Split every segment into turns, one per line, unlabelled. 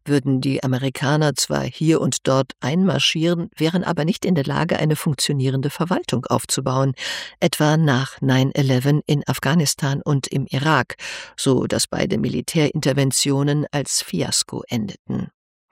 würden die Amerikaner zwar hier und dort einmarschieren, wären aber nicht in der Lage, eine funktionierende Verwaltung aufzubauen, etwa nach 9/11 in Afghanistan und im Irak, so dass beide Militärinterventionen als Fiasko endeten.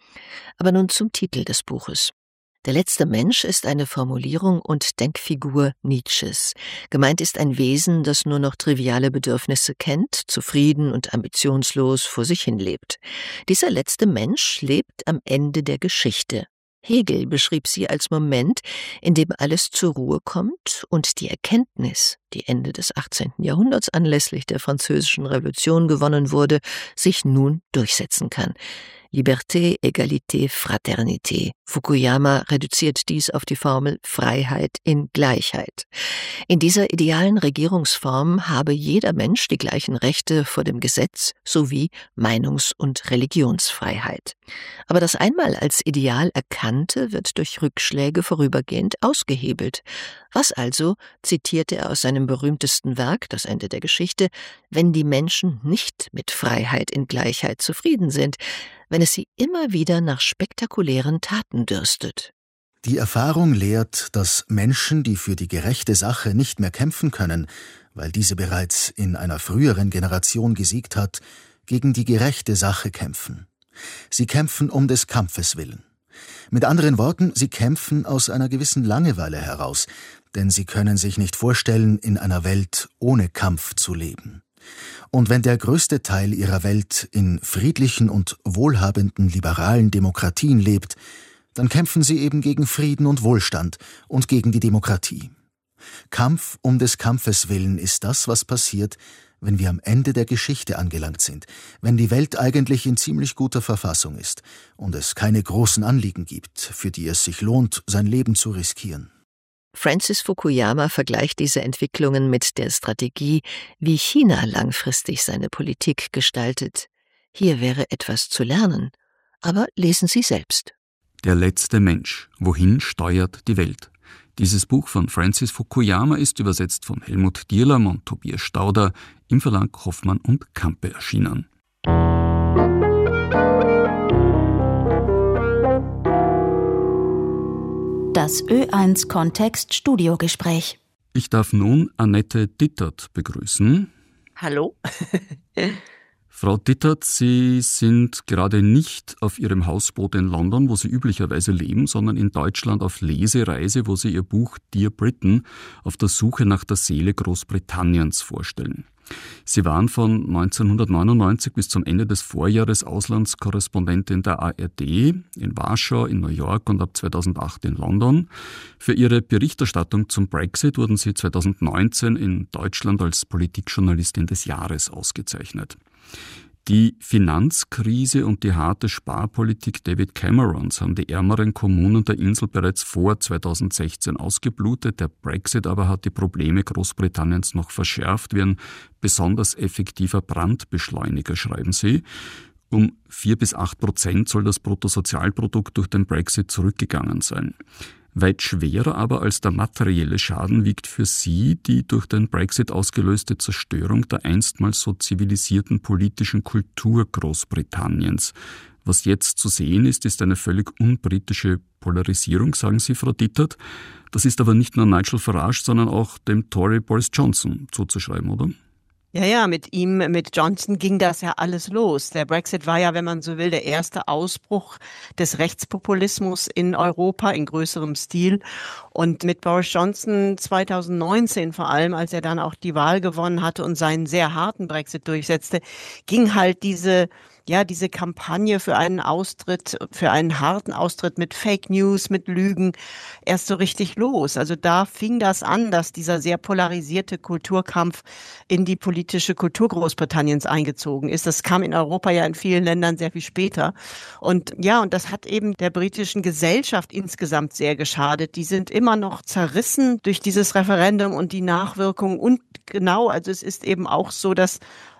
Aber nun zum Titel des Buches. Der letzte Mensch ist eine Formulierung und Denkfigur Nietzsches. Gemeint ist ein Wesen, das nur noch triviale Bedürfnisse kennt, zufrieden und ambitionslos vor sich hin lebt. Dieser letzte Mensch lebt am Ende der Geschichte. Hegel beschrieb sie als Moment, in dem alles zur Ruhe kommt und die Erkenntnis, die Ende des 18. Jahrhunderts anlässlich der Französischen Revolution gewonnen wurde, sich nun durchsetzen kann. Liberté, Egalité, Fraternité. Fukuyama reduziert dies auf die Formel Freiheit in Gleichheit. In dieser idealen Regierungsform habe jeder Mensch die gleichen Rechte vor dem Gesetz sowie Meinungs- und Religionsfreiheit. Aber das einmal als Ideal Erkannte wird durch Rückschläge vorübergehend ausgehebelt. Was also, zitierte er aus seinem berühmtesten Werk, Das Ende der Geschichte, wenn die Menschen nicht mit Freiheit in Gleichheit zufrieden sind, wenn es sie immer wieder nach spektakulären Taten dürstet.
Die Erfahrung lehrt, dass Menschen, die für die gerechte Sache nicht mehr kämpfen können, weil diese bereits in einer früheren Generation gesiegt hat, gegen die gerechte Sache kämpfen. Sie kämpfen um des Kampfes willen. Mit anderen Worten, sie kämpfen aus einer gewissen Langeweile heraus, denn sie können sich nicht vorstellen, in einer Welt ohne Kampf zu leben. Und wenn der größte Teil ihrer Welt in friedlichen und wohlhabenden liberalen Demokratien lebt, dann kämpfen sie eben gegen Frieden und Wohlstand und gegen die Demokratie. Kampf um des Kampfes willen ist das, was passiert, wenn wir am Ende der Geschichte angelangt sind, wenn die Welt eigentlich in ziemlich guter Verfassung ist und es keine großen Anliegen gibt, für die es sich lohnt, sein Leben zu riskieren.
Francis Fukuyama vergleicht diese Entwicklungen mit der Strategie, wie China langfristig seine Politik gestaltet. Hier wäre etwas zu lernen, aber lesen Sie selbst.
Der letzte Mensch. Wohin steuert die Welt? Dieses Buch von Francis Fukuyama ist übersetzt von Helmut Dierlam und Tobias Stauder im Verlag Hoffmann und Campe erschienen.
Das Ö1 Kontext Studiogespräch.
Ich darf nun Annette Dittert begrüßen.
Hallo.
Frau Dittert, Sie sind gerade nicht auf Ihrem Hausboot in London, wo Sie üblicherweise leben, sondern in Deutschland auf Lesereise, wo Sie Ihr Buch Dear Britain auf der Suche nach der Seele Großbritanniens vorstellen. Sie waren von 1999 bis zum Ende des Vorjahres Auslandskorrespondentin der ARD in Warschau, in New York und ab 2008 in London. Für Ihre Berichterstattung zum Brexit wurden Sie 2019 in Deutschland als Politikjournalistin des Jahres ausgezeichnet. Die Finanzkrise und die harte Sparpolitik David Camerons haben die ärmeren Kommunen der Insel bereits vor 2016 ausgeblutet. Der Brexit aber hat die Probleme Großbritanniens noch verschärft, wie ein besonders effektiver Brandbeschleuniger, schreiben Sie. Um 4-8% soll das Bruttosozialprodukt durch den Brexit zurückgegangen sein. Weit schwerer aber als der materielle Schaden wiegt für Sie die durch den Brexit ausgelöste Zerstörung der einstmals so zivilisierten politischen Kultur Großbritanniens. Was jetzt zu sehen ist, ist eine völlig unbritische Polarisierung, sagen Sie, Frau Dittert. Das ist aber nicht nur Nigel Farage, sondern auch dem Tory Boris Johnson zuzuschreiben, oder?
Ja, mit Johnson ging das ja alles los. Der Brexit war ja, wenn man so will, der erste Ausbruch des Rechtspopulismus in Europa in größerem Stil. Und mit Boris Johnson 2019 vor allem, als er dann auch die Wahl gewonnen hatte und seinen sehr harten Brexit durchsetzte, ging halt diese Kampagne für einen Austritt, für einen harten Austritt mit Fake News, mit Lügen erst so richtig los. Also da fing das an, dass dieser sehr polarisierte Kulturkampf in die politische Kultur Großbritanniens eingezogen ist. Das kam in Europa ja in vielen Ländern sehr viel später. Und das hat eben der britischen Gesellschaft insgesamt sehr geschadet. Die sind immer noch zerrissen durch dieses Referendum und die Nachwirkungen. Und genau, also es ist eben auch so, dass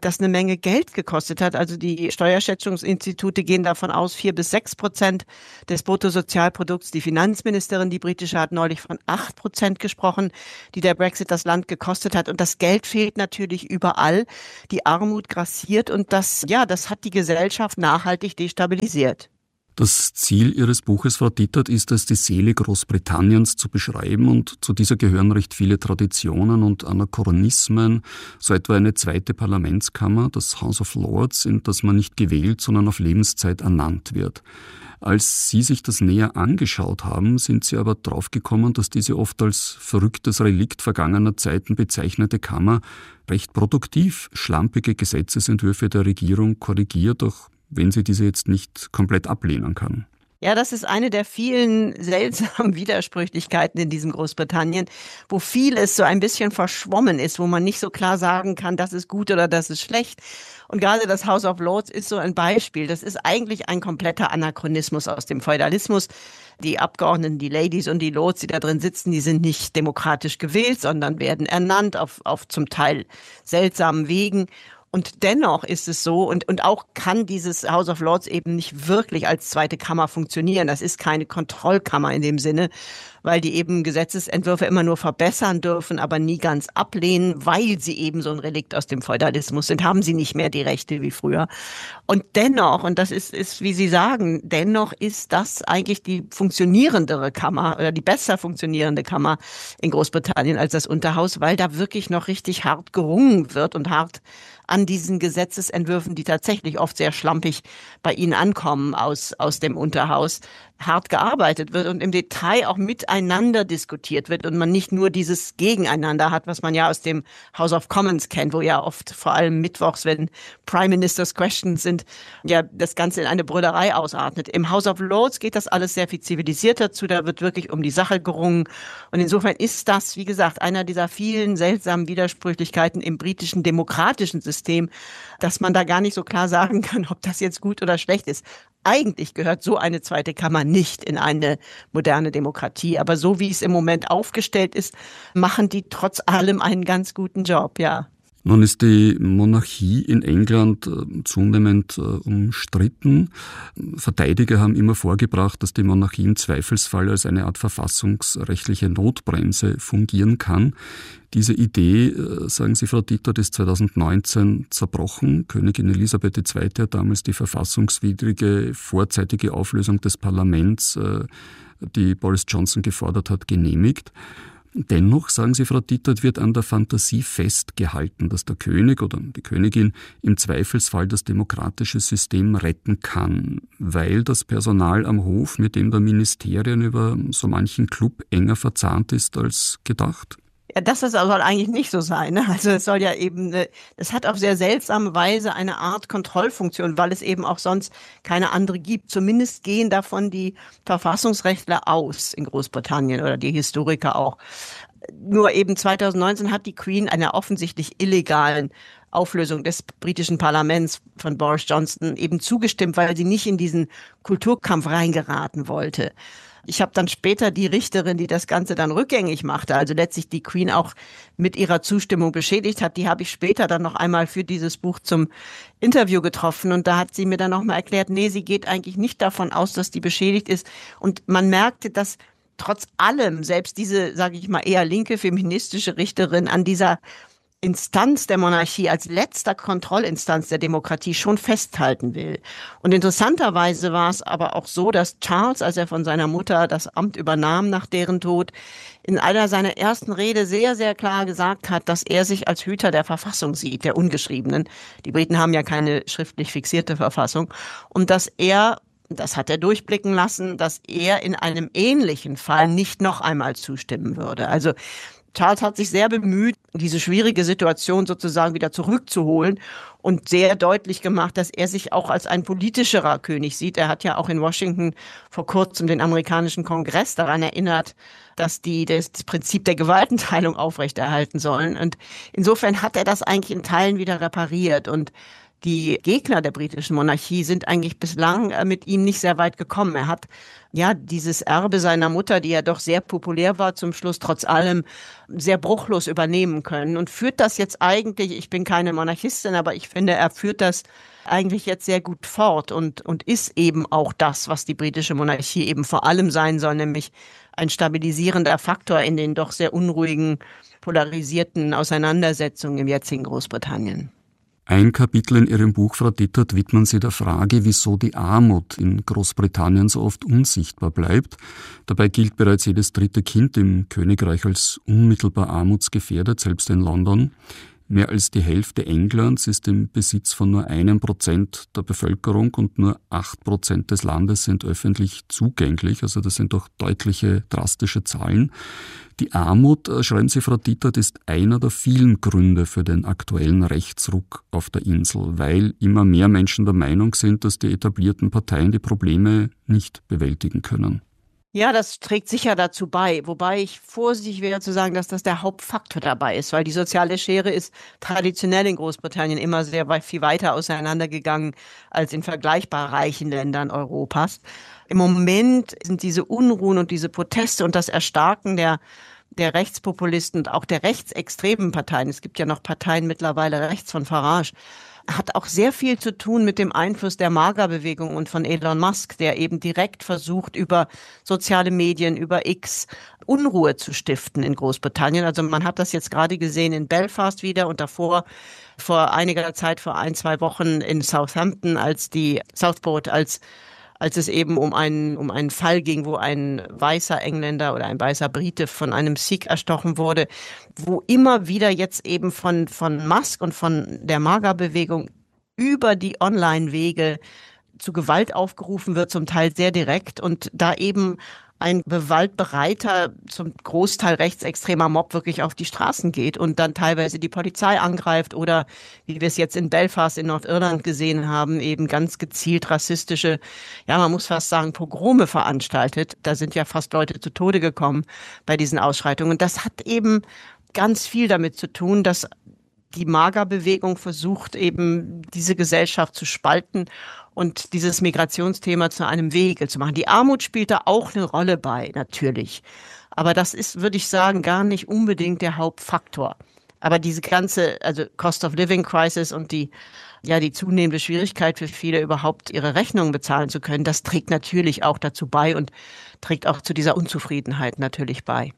das eine Menge Geld gekostet hat. Also die Steuerschätzungsinstitute gehen davon aus, 4-6% des Bruttosozialprodukts. Die Finanzministerin, die britische, hat neulich von 8% gesprochen, die der Brexit das Land gekostet hat. Und das Geld fehlt natürlich überall. Die Armut grassiert und das hat die Gesellschaft nachhaltig destabilisiert.
Das Ziel Ihres Buches, Frau Dittert, ist es, die Seele Großbritanniens zu beschreiben, und zu dieser gehören recht viele Traditionen und Anachronismen, so etwa eine zweite Parlamentskammer, das House of Lords, in das man nicht gewählt, sondern auf Lebenszeit ernannt wird. Als Sie sich das näher angeschaut haben, sind Sie aber draufgekommen, dass diese oft als verrücktes Relikt vergangener Zeiten bezeichnete Kammer recht produktiv schlampige Gesetzesentwürfe der Regierung korrigiert, auch wenn sie diese jetzt nicht komplett ablehnen kann.
Ja, das ist eine der vielen seltsamen Widersprüchlichkeiten in diesem Großbritannien, wo vieles so ein bisschen verschwommen ist, wo man nicht so klar sagen kann, das ist gut oder das ist schlecht. Und gerade das House of Lords ist so ein Beispiel. Das ist eigentlich ein kompletter Anachronismus aus dem Feudalismus. Die Abgeordneten, die Ladies und die Lords, die da drin sitzen, die sind nicht demokratisch gewählt, sondern werden ernannt auf zum Teil seltsamen Wegen. Und dennoch ist es so, und auch kann dieses House of Lords eben nicht wirklich als zweite Kammer funktionieren. Das ist keine Kontrollkammer in dem Sinne, weil die eben Gesetzesentwürfe immer nur verbessern dürfen, aber nie ganz ablehnen, weil sie eben so ein Relikt aus dem Feudalismus sind, haben sie nicht mehr die Rechte wie früher. Und dennoch, und das ist, wie Sie sagen, dennoch ist das eigentlich die funktionierendere Kammer oder die besser funktionierende Kammer in Großbritannien als das Unterhaus, weil da wirklich noch richtig hart gerungen wird und hart an diesen Gesetzesentwürfen, die tatsächlich oft sehr schlampig bei Ihnen ankommen aus dem Unterhaus, hart gearbeitet wird und im Detail auch miteinander diskutiert wird und man nicht nur dieses Gegeneinander hat, was man ja aus dem House of Commons kennt, wo ja oft vor allem mittwochs, wenn Prime Minister's Questions sind, ja das Ganze in eine Brüllerei ausartet. Im House of Lords geht das alles sehr viel zivilisierter zu, da wird wirklich um die Sache gerungen und insofern ist das, wie gesagt, einer dieser vielen seltsamen Widersprüchlichkeiten im britischen demokratischen System, dass man da gar nicht so klar sagen kann, ob das jetzt gut oder schlecht ist. Eigentlich gehört so eine zweite Kammer nicht in eine moderne Demokratie. Aber so wie es im Moment aufgestellt ist, machen die trotz allem einen ganz guten Job, ja.
Nun ist die Monarchie in England zunehmend umstritten. Verteidiger haben immer vorgebracht, dass die Monarchie im Zweifelsfall als eine Art verfassungsrechtliche Notbremse fungieren kann. Diese Idee, sagen Sie, Frau Dittert, ist 2019 zerbrochen. Königin Elisabeth II. Hat damals die verfassungswidrige vorzeitige Auflösung des Parlaments, die Boris Johnson gefordert hat, genehmigt. Dennoch, sagen Sie, Frau Dittert, wird an der Fantasie festgehalten, dass der König oder die Königin im Zweifelsfall das demokratische System retten kann, weil das Personal am Hof mit dem der Ministerien über so manchen Club enger verzahnt ist als gedacht.
Ja, das soll eigentlich nicht so sein. Ne? Also es soll ja eben, es hat auf sehr seltsame Weise eine Art Kontrollfunktion, weil es eben auch sonst keine andere gibt. Zumindest gehen davon die Verfassungsrechtler aus in Großbritannien oder die Historiker auch. Nur eben 2019 hat die Queen einer offensichtlich illegalen Auflösung des britischen Parlaments von Boris Johnson eben zugestimmt, weil sie nicht in diesen Kulturkampf reingeraten wollte. Ich habe dann später die Richterin, die das Ganze dann rückgängig machte, also letztlich die Queen auch mit ihrer Zustimmung beschädigt hat, die habe ich später dann noch einmal für dieses Buch zum Interview getroffen und da hat sie mir dann nochmal erklärt, nee, sie geht eigentlich nicht davon aus, dass die beschädigt ist und man merkte, dass trotz allem selbst diese, sage ich mal, eher linke feministische Richterin an dieser Instanz der Monarchie als letzter Kontrollinstanz der Demokratie schon festhalten will. Und interessanterweise war es aber auch so, dass Charles, als er von seiner Mutter das Amt übernahm nach deren Tod, in einer seiner ersten Rede sehr, sehr klar gesagt hat, dass er sich als Hüter der Verfassung sieht, der ungeschriebenen. Die Briten haben ja keine schriftlich fixierte Verfassung. Und dass er, das hat er durchblicken lassen, dass er in einem ähnlichen Fall nicht noch einmal zustimmen würde. Also Charles hat sich sehr bemüht, diese schwierige Situation sozusagen wieder zurückzuholen und sehr deutlich gemacht, dass er sich auch als ein politischerer König sieht. Er hat ja auch in Washington vor kurzem den amerikanischen Kongress daran erinnert, dass die das Prinzip der Gewaltenteilung aufrechterhalten sollen. Und insofern hat er das eigentlich in Teilen wieder repariert. Und Die Gegner der britischen Monarchie sind eigentlich bislang mit ihm nicht sehr weit gekommen. Er hat ja dieses Erbe seiner Mutter, die ja doch sehr populär war, zum Schluss trotz allem sehr bruchlos übernehmen können und führt das jetzt eigentlich, ich bin keine Monarchistin, aber ich finde, er führt das eigentlich jetzt sehr gut fort und ist eben auch das, was die britische Monarchie eben vor allem sein soll, nämlich ein stabilisierender Faktor in den doch sehr unruhigen, polarisierten Auseinandersetzungen im jetzigen Großbritannien.
Ein Kapitel in Ihrem Buch, Frau Dittert, widmen Sie der Frage, wieso die Armut in Großbritannien so oft unsichtbar bleibt. Dabei gilt bereits jedes dritte Kind im Königreich als unmittelbar armutsgefährdet, selbst in London. Mehr als die Hälfte Englands ist im Besitz von nur 1% der Bevölkerung und nur 8% des Landes sind öffentlich zugänglich. Also das sind doch deutliche, drastische Zahlen. Die Armut, schreiben Sie, Frau Dittert, ist einer der vielen Gründe für den aktuellen Rechtsruck auf der Insel, weil immer mehr Menschen der Meinung sind, dass die etablierten Parteien die Probleme nicht bewältigen können.
Ja, das trägt sicher dazu bei, wobei ich vorsichtig wäre zu sagen, dass das der Hauptfaktor dabei ist, weil die soziale Schere ist traditionell in Großbritannien immer sehr viel weiter auseinandergegangen als in vergleichbar reichen Ländern Europas. Im Moment sind diese Unruhen und diese Proteste und das Erstarken der Rechtspopulisten und auch der rechtsextremen Parteien, es gibt ja noch Parteien mittlerweile rechts von Farage, hat auch sehr viel zu tun mit dem Einfluss der MAGA-Bewegung und von Elon Musk, der eben direkt versucht, über soziale Medien, über X Unruhe zu stiften in Großbritannien. Also man hat das jetzt gerade gesehen in Belfast wieder und davor vor einiger Zeit, vor 1-2 Wochen in Southampton, als es eben um einen Fall ging, wo ein weißer Engländer oder ein weißer Brite von einem Sikh erstochen wurde, wo immer wieder jetzt eben von Musk und von der MAGA-Bewegung über die Online-Wege zu Gewalt aufgerufen wird, zum Teil sehr direkt und da eben ein gewaltbereiter, zum Großteil rechtsextremer Mob wirklich auf die Straßen geht und dann teilweise die Polizei angreift oder, wie wir es jetzt in Belfast in Nordirland gesehen haben, eben ganz gezielt rassistische, ja, man muss fast sagen, Pogrome veranstaltet. Da sind ja fast Leute zu Tode gekommen bei diesen Ausschreitungen. Das hat eben ganz viel damit zu tun, dass die MAGA-Bewegung versucht, eben diese Gesellschaft zu spalten und dieses Migrationsthema zu einem Vehikel zu machen. Die Armut spielt da auch eine Rolle bei, natürlich. Aber das ist, würde ich sagen, gar nicht unbedingt der Hauptfaktor. Aber diese ganze, also Cost of Living Crisis und die zunehmende Schwierigkeit für viele überhaupt ihre Rechnungen bezahlen zu können, das trägt natürlich auch dazu bei und trägt auch zu dieser Unzufriedenheit natürlich bei.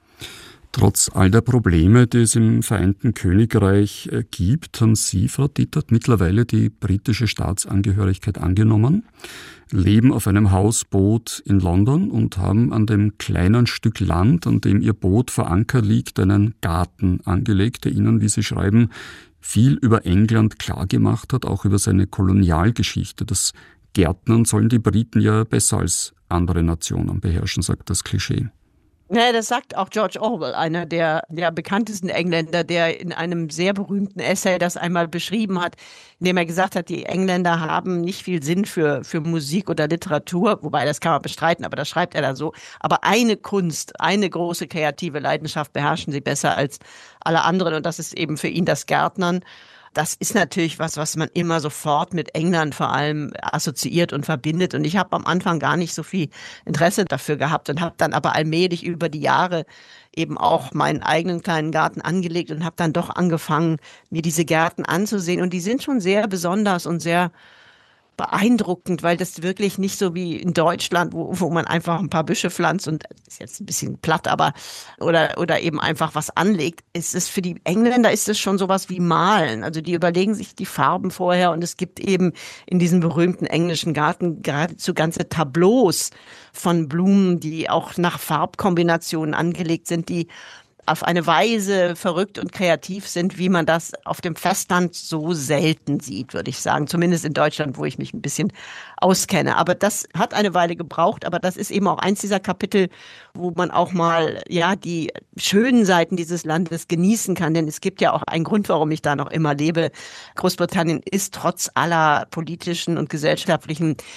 Trotz all der Probleme, die es im Vereinten Königreich gibt, haben Sie, Frau Dittert, mittlerweile die britische Staatsangehörigkeit angenommen, leben auf einem Hausboot in London und haben an dem kleinen Stück Land, an dem Ihr Boot vor Anker liegt, einen Garten angelegt, der Ihnen, wie Sie schreiben, viel über England klargemacht hat, auch über seine Kolonialgeschichte. Das Gärtnern sollen die Briten ja besser als andere Nationen beherrschen, sagt das Klischee.
Ja, das sagt auch George Orwell, einer der bekanntesten Engländer, der in einem sehr berühmten Essay das einmal beschrieben hat, in dem er gesagt hat, die Engländer haben nicht viel Sinn für Musik oder Literatur, wobei das kann man bestreiten, aber das schreibt er da so. Aber eine Kunst, eine große kreative Leidenschaft beherrschen sie besser als alle anderen und das ist eben für ihn das Gärtnern. Das ist natürlich was man immer sofort mit England vor allem assoziiert und verbindet. Und ich habe am Anfang gar nicht so viel Interesse dafür gehabt und habe dann aber allmählich über die Jahre eben auch meinen eigenen kleinen Garten angelegt und habe dann doch angefangen, mir diese Gärten anzusehen. Und die sind schon sehr besonders und sehr beeindruckend, weil das wirklich nicht so wie in Deutschland, wo man einfach ein paar Büsche pflanzt und ist jetzt ein bisschen platt, aber oder eben einfach was anlegt. Für die Engländer ist es schon sowas wie Malen. Also die überlegen sich die Farben vorher und es gibt eben in diesem berühmten englischen Garten geradezu ganze Tableaus von Blumen, die auch nach Farbkombinationen angelegt sind, die auf eine Weise verrückt und kreativ sind, wie man das auf dem Festland so selten sieht, würde ich sagen. Zumindest in Deutschland, wo ich mich ein bisschen auskenne. Aber das hat eine Weile gebraucht. Aber das ist eben auch eins dieser Kapitel, wo man auch mal, die schönen Seiten dieses Landes genießen kann. Denn es gibt ja auch einen Grund, warum ich da noch immer lebe. Großbritannien ist trotz aller politischen und gesellschaftlichen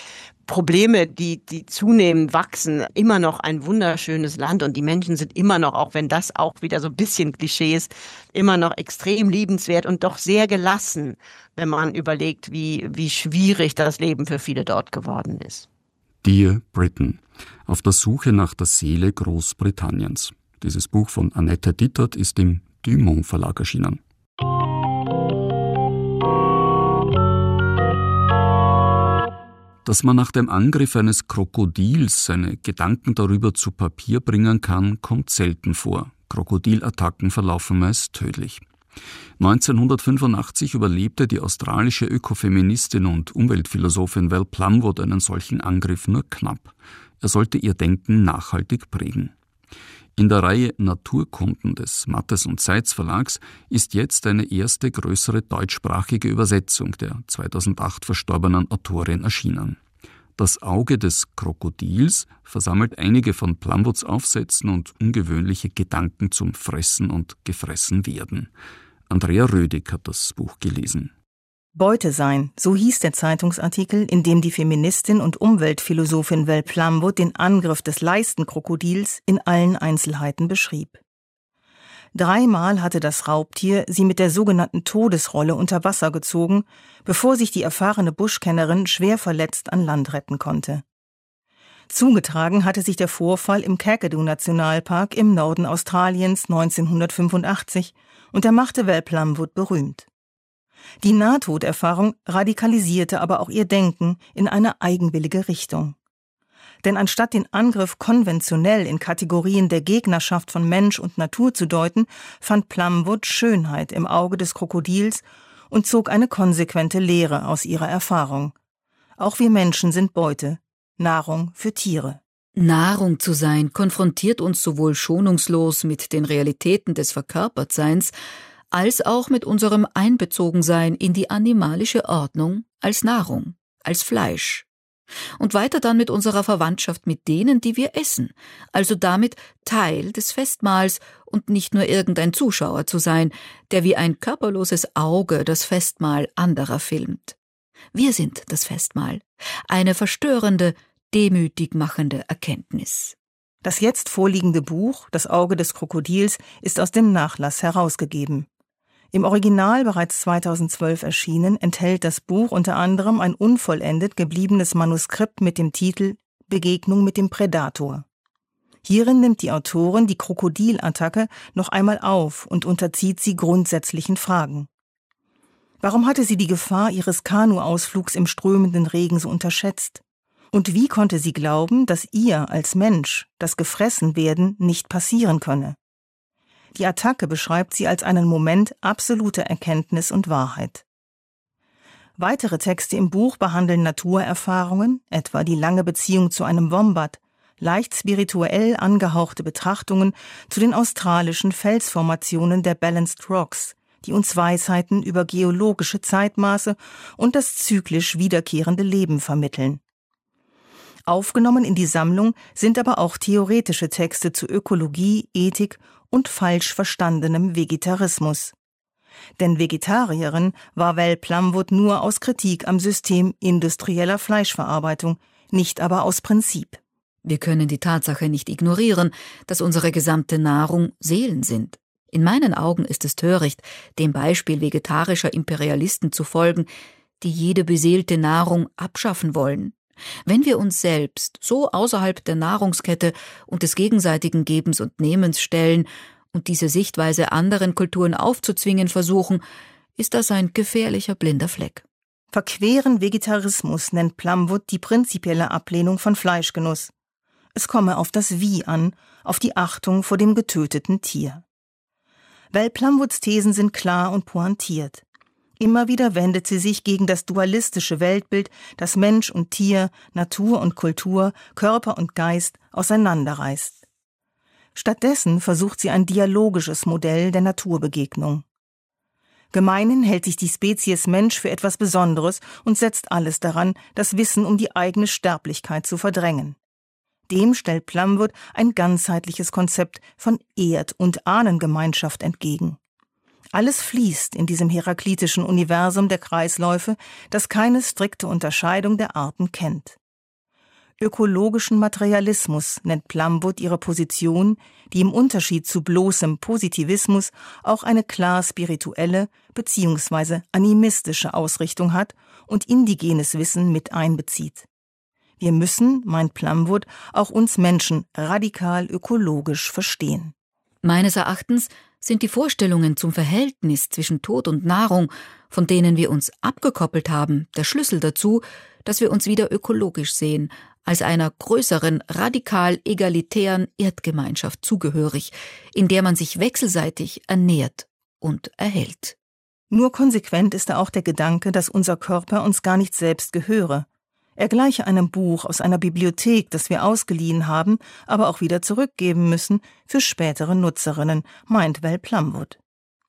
Probleme, die zunehmend wachsen, immer noch ein wunderschönes Land und die Menschen sind immer noch, auch wenn das auch wieder so ein bisschen Klischee ist, immer noch extrem liebenswert und doch sehr gelassen, wenn man überlegt, wie schwierig das Leben für viele dort geworden ist.
Dear Britain. Auf der Suche nach der Seele Großbritanniens. Dieses Buch von Annette Dittert ist im Dumont Verlag erschienen. Dass man nach dem Angriff eines Krokodils seine Gedanken darüber zu Papier bringen kann, kommt selten vor. Krokodilattacken verlaufen meist tödlich. 1985 überlebte die australische Ökofeministin und Umweltphilosophin Val Plumwood einen solchen Angriff nur knapp. Er sollte ihr Denken nachhaltig prägen. In der Reihe Naturkunden des Mattes und Seitz Verlags ist jetzt eine erste größere deutschsprachige Übersetzung der 2008 verstorbenen Autorin erschienen. Das Auge des Krokodils versammelt einige von Plumwoods Aufsätzen und ungewöhnliche Gedanken zum Fressen und Gefressenwerden. Andrea Rödig hat das Buch gelesen.
Beute sein, so hieß der Zeitungsartikel, in dem die Feministin und Umweltphilosophin Val Plumwood den Angriff des Leistenkrokodils in allen Einzelheiten beschrieb. 3-mal hatte das Raubtier sie mit der sogenannten Todesrolle unter Wasser gezogen, bevor sich die erfahrene Buschkennerin schwer verletzt an Land retten konnte. Zugetragen hatte sich der Vorfall im Kakadu-Nationalpark im Norden Australiens 1985 und er machte Val Plumwood berühmt. Die Nahtoderfahrung radikalisierte aber auch ihr Denken in eine eigenwillige Richtung. Denn anstatt den Angriff konventionell in Kategorien der Gegnerschaft von Mensch und Natur zu deuten, fand Plumwood Schönheit im Auge des Krokodils und zog eine konsequente Lehre aus ihrer Erfahrung. Auch wir Menschen sind Beute, Nahrung für Tiere.
Nahrung zu sein konfrontiert uns sowohl schonungslos mit den Realitäten des Verkörpertseins, als auch mit unserem Einbezogensein in die animalische Ordnung als Nahrung, als Fleisch. Und weiter dann mit unserer Verwandtschaft mit denen, die wir essen, also damit Teil des Festmahls und nicht nur irgendein Zuschauer zu sein, der wie ein körperloses Auge das Festmahl anderer filmt. Wir sind das Festmahl, eine verstörende, demütig machende Erkenntnis.
Das jetzt vorliegende Buch, Das Auge des Krokodils, ist aus dem Nachlass herausgegeben. Im Original bereits 2012 erschienen, enthält das Buch unter anderem ein unvollendet gebliebenes Manuskript mit dem Titel Begegnung mit dem Prädator. Hierin nimmt die Autorin die Krokodilattacke noch einmal auf und unterzieht sie grundsätzlichen Fragen. Warum hatte sie die Gefahr ihres Kanuausflugs im strömenden Regen so unterschätzt? Und wie konnte sie glauben, dass ihr als Mensch das Gefressenwerden nicht passieren könne? Die Attacke beschreibt sie als einen Moment absoluter Erkenntnis und Wahrheit. Weitere Texte im Buch behandeln Naturerfahrungen, etwa die lange Beziehung zu einem Wombat, leicht spirituell angehauchte Betrachtungen zu den australischen Felsformationen der Balanced Rocks, die uns Weisheiten über geologische Zeitmaße und das zyklisch wiederkehrende Leben vermitteln. Aufgenommen in die Sammlung sind aber auch theoretische Texte zu Ökologie, Ethik und falsch verstandenem Vegetarismus. Denn Vegetarierin war Val Plumwood nur aus Kritik am System industrieller Fleischverarbeitung, nicht aber aus Prinzip.
Wir können die Tatsache nicht ignorieren, dass unsere gesamte Nahrung Seelen sind. In meinen Augen ist es töricht, dem Beispiel vegetarischer Imperialisten zu folgen, die jede beseelte Nahrung abschaffen wollen. Wenn wir uns selbst so außerhalb der Nahrungskette und des gegenseitigen Gebens und Nehmens stellen und diese Sichtweise anderen Kulturen aufzuzwingen versuchen, ist das ein gefährlicher blinder Fleck.
Verqueren Vegetarismus nennt Plumwood die prinzipielle Ablehnung von Fleischgenuss. Es komme auf das Wie an, auf die Achtung vor dem getöteten Tier. Val Plumwoods Thesen sind klar und pointiert. Immer wieder wendet sie sich gegen das dualistische Weltbild, das Mensch und Tier, Natur und Kultur, Körper und Geist auseinanderreißt. Stattdessen versucht sie ein dialogisches Modell der Naturbegegnung. Gemeinhin hält sich die Spezies Mensch für etwas Besonderes und setzt alles daran, das Wissen um die eigene Sterblichkeit zu verdrängen. Dem stellt Plumwood ein ganzheitliches Konzept von Erd- und Ahnengemeinschaft entgegen. Alles fließt in diesem heraklitischen Universum der Kreisläufe, das keine strikte Unterscheidung der Arten kennt. Ökologischen Materialismus nennt Plumwood ihre Position, die im Unterschied zu bloßem Positivismus auch eine klar spirituelle bzw. animistische Ausrichtung hat und indigenes Wissen mit einbezieht. Wir müssen, meint Plumwood, auch uns Menschen radikal ökologisch verstehen.
Meines Erachtens sind die Vorstellungen zum Verhältnis zwischen Tod und Nahrung, von denen wir uns abgekoppelt haben, der Schlüssel dazu, dass wir uns wieder ökologisch sehen, als einer größeren, radikal egalitären Erdgemeinschaft zugehörig, in der man sich wechselseitig ernährt und erhält.
Nur konsequent ist da auch der Gedanke, dass unser Körper uns gar nicht selbst gehöre. Er gleiche einem Buch aus einer Bibliothek, das wir ausgeliehen haben, aber auch wieder zurückgeben müssen für spätere Nutzerinnen, meint Val Plumwood.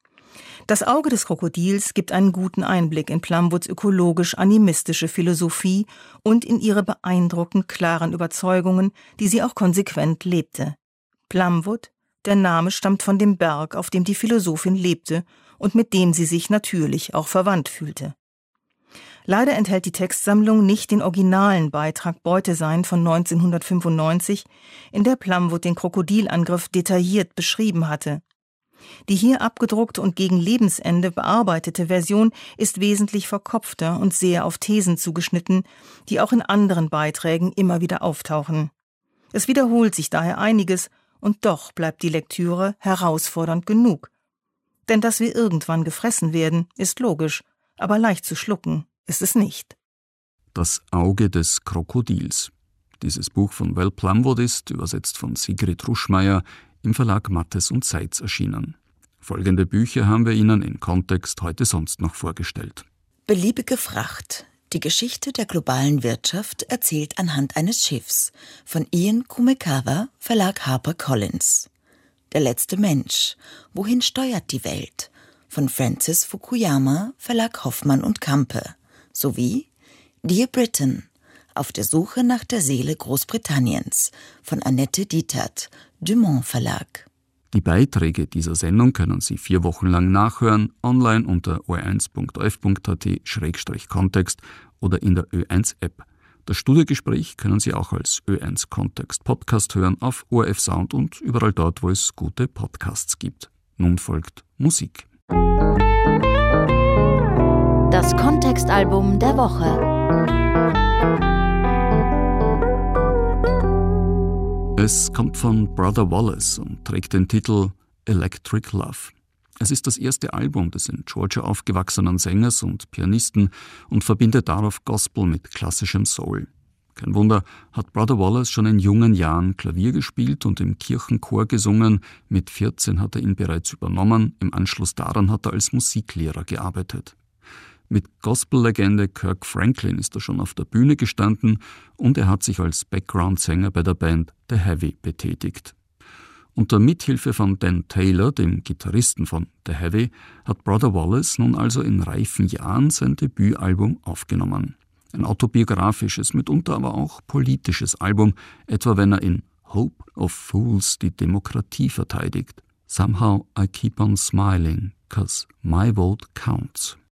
Das Auge des Krokodils gibt einen guten Einblick in Plumwoods ökologisch-animistische Philosophie und in ihre beeindruckend klaren Überzeugungen, die sie auch konsequent lebte. Plumwood, der Name stammt von dem Berg, auf dem die Philosophin lebte und mit dem sie sich natürlich auch verwandt fühlte. Leider enthält die Textsammlung nicht den originalen Beitrag Beutesein von 1995, in der Plumwood den Krokodilangriff detailliert beschrieben hatte. Die hier abgedruckte und gegen Lebensende bearbeitete Version ist wesentlich verkopfter und sehr auf Thesen zugeschnitten, die auch in anderen Beiträgen immer wieder auftauchen. Es wiederholt sich daher einiges und doch bleibt die Lektüre herausfordernd genug. Denn dass wir irgendwann gefressen werden, ist logisch, aber leicht zu schlucken ist es nicht.
Das Auge des Krokodils. Dieses Buch von Val Plumwood ist, übersetzt von Sigrid Ruschmeier, im Verlag Mattes und Seitz erschienen. Folgende Bücher haben wir Ihnen in Kontext heute sonst noch vorgestellt.
Beliebige Fracht. Die Geschichte der globalen Wirtschaft erzählt anhand eines Schiffs von Ian Kumekawa, Verlag HarperCollins. Der letzte Mensch. Wohin steuert die Welt? Von Francis Fukuyama, Verlag Hoffmann und Campe. Sowie Dear Britain. Auf der Suche nach der Seele Großbritanniens von Annette Dietert, Dumont Verlag.
Die Beiträge dieser Sendung können Sie 4 Wochen lang nachhören, online unter o1.orf.at/kontext oder in der Ö1-App. Das Studiogespräch können Sie auch als Ö1 Kontext Podcast hören auf ORF Sound und überall dort, wo es gute Podcasts gibt. Nun folgt Musik.
Das Kontextalbum der Woche.
Es kommt von Brother Wallace und trägt den Titel Electric Love. Es ist das erste Album des in Georgia aufgewachsenen Sängers und Pianisten und verbindet darauf Gospel mit klassischem Soul. Kein Wunder, hat Brother Wallace schon in jungen Jahren Klavier gespielt und im Kirchenchor gesungen. Mit 14 hat er ihn bereits übernommen, im Anschluss daran hat er als Musiklehrer gearbeitet. Mit Gospellegende Kirk Franklin ist er schon auf der Bühne gestanden und er hat sich als Background-Sänger bei der Band The Heavy betätigt. Unter Mithilfe von Dan Taylor, dem Gitarristen von The Heavy, hat Brother Wallace nun also in reifen Jahren sein Debütalbum aufgenommen. Ein autobiografisches, mitunter aber auch politisches Album, etwa wenn er in Hope of Fools die Demokratie verteidigt. Somehow I keep on smiling, 'cause my vote counts.